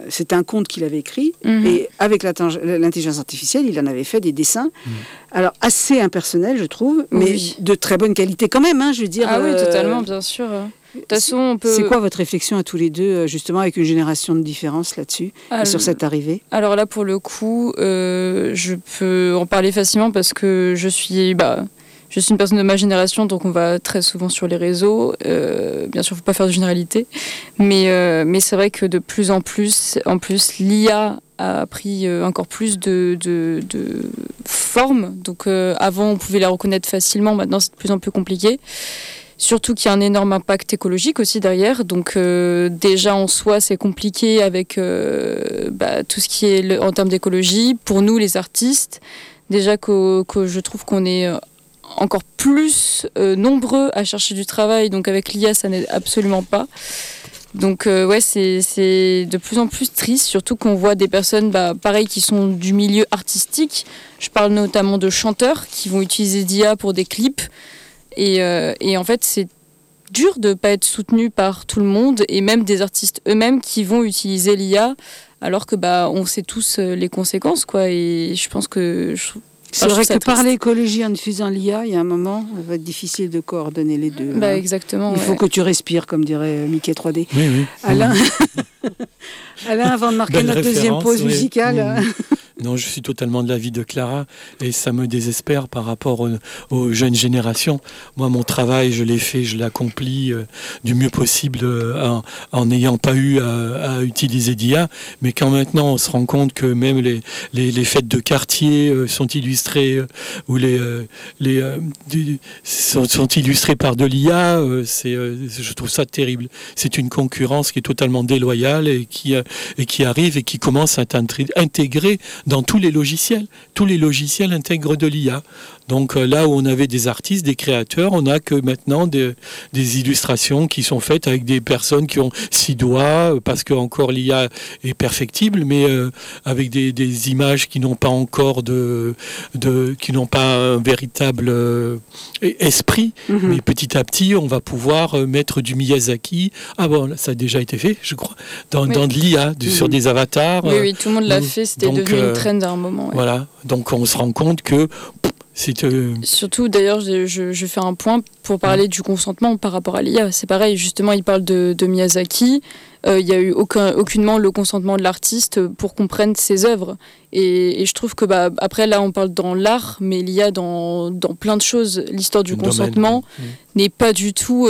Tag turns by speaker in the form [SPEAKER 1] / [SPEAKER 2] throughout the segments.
[SPEAKER 1] c'était un conte qu'il avait écrit, et avec l'intelligence artificielle, il en avait fait des dessins. Alors, assez impersonnels, je trouve, mais de très bonne qualité quand même, je veux dire.
[SPEAKER 2] Ah oui, totalement, bien sûr. De toute façon, on peut...
[SPEAKER 1] C'est quoi votre réflexion à tous les deux, justement, avec une génération de différence là-dessus, sur cette arrivée ?
[SPEAKER 2] Alors là, pour le coup, je peux en parler facilement parce que je suis une personne de ma génération, donc on va très souvent sur les réseaux. Bien sûr, il ne faut pas faire de généralité. Mais c'est vrai que de plus en plus, l'IA a pris encore plus de forme. Donc avant, on pouvait la reconnaître facilement. Maintenant, c'est de plus en plus compliqué. Surtout qu'il y a un énorme impact écologique aussi derrière. Donc déjà en soi, c'est compliqué avec tout ce qui est en termes d'écologie. Pour nous, les artistes, déjà que je trouve qu'on est encore plus nombreux à chercher du travail. Donc avec l'IA, ça n'aide absolument pas. Donc c'est de plus en plus triste, surtout qu'on voit des personnes pareil qui sont du milieu artistique. Je parle notamment de chanteurs qui vont utiliser d'IA pour des clips. Et en fait, c'est dur de ne pas être soutenu par tout le monde et même des artistes eux-mêmes qui vont utiliser l'IA alors que on sait tous les conséquences, quoi. Et je pense que...
[SPEAKER 1] C'est vrai que parler écologie en utilisant l'IA, il y a un moment, il va être difficile de coordonner les deux.
[SPEAKER 2] Exactement.
[SPEAKER 1] Il faut que tu respires, comme dirait Mickey 3D.
[SPEAKER 3] Oui.
[SPEAKER 1] Alain, avant de marquer notre deuxième pause musicale...
[SPEAKER 3] Non, je suis totalement de l'avis de Clara et ça me désespère par rapport aux jeunes générations. Moi, mon travail, je l'ai fait, je l'accomplis du mieux possible en n'ayant pas eu à utiliser d'IA. Mais quand maintenant on se rend compte que même les fêtes de quartier sont illustrées ou sont illustrées par de l'IA, je trouve ça terrible. C'est une concurrence qui est totalement déloyale et qui arrive et qui commence à être intégrée dans tous les logiciels. Tous les logiciels intègrent de l'IA. Donc là où on avait des artistes, des créateurs, on n'a que maintenant des illustrations qui sont faites avec des personnes qui ont 6 doigts, parce que encore l'IA est perfectible, mais avec des images qui n'ont pas encore qui n'ont pas un véritable esprit. Mais petit à petit, on va pouvoir mettre du Miyazaki. Ah bon, ça a déjà été fait, je crois, dans de l'IA, sur des avatars.
[SPEAKER 2] Oui, tout le monde l'a fait, c'était devenu une trend à un moment. Ouais.
[SPEAKER 3] Voilà, donc on se rend compte que
[SPEAKER 2] surtout, d'ailleurs, je fais un point pour parler du consentement par rapport à l'IA. C'est pareil, justement, il parle de Miyazaki. Il n'y a eu aucunement le consentement de l'artiste pour qu'on prenne ses œuvres. Et je trouve que, après, là, on parle dans l'art, mais l'IA dans plein de choses. L'histoire du consentement n'est pas du tout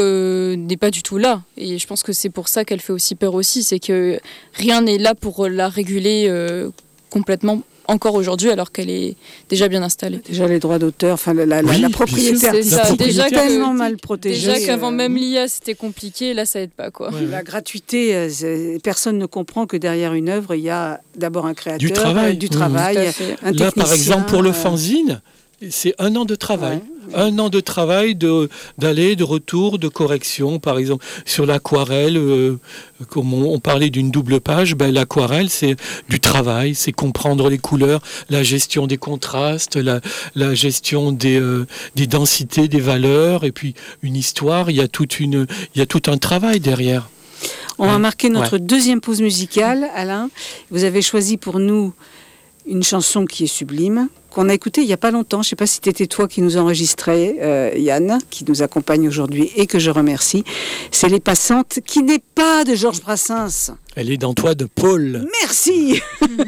[SPEAKER 2] là. Et je pense que c'est pour ça qu'elle fait aussi peur aussi. C'est que rien n'est là pour la réguler complètement encore aujourd'hui, alors qu'elle est déjà bien installée.
[SPEAKER 1] Déjà les droits d'auteur, la propriété artistique est tellement mal protégée.
[SPEAKER 2] Déjà qu'avant même l'IA, c'était compliqué, là ça aide pas, quoi.
[SPEAKER 1] Ouais. La gratuité, personne ne comprend que derrière une œuvre, il y a d'abord un créateur, du travail, un technicien.
[SPEAKER 3] Là, par exemple, pour le fanzine, c'est 1 an de travail. Ouais. 1 an de travail, d'aller, de retour, de correction. Par exemple, sur l'aquarelle, comme on parlait d'une double page, l'aquarelle, c'est du travail, c'est comprendre les couleurs, la gestion des contrastes, la gestion des densités, des valeurs, et puis une histoire, il y a tout un travail derrière.
[SPEAKER 1] On va marquer notre deuxième pause musicale, Alain. Vous avez choisi pour nous une chanson qui est sublime, qu'on a écoutée il n'y a pas longtemps. Je ne sais pas si c'était toi qui nous enregistrais, Yann, qui nous accompagne aujourd'hui et que je remercie. C'est Les Passantes, qui n'est pas de Georges Brassens.
[SPEAKER 3] Elle est dans Toi de Paul.
[SPEAKER 1] Merci.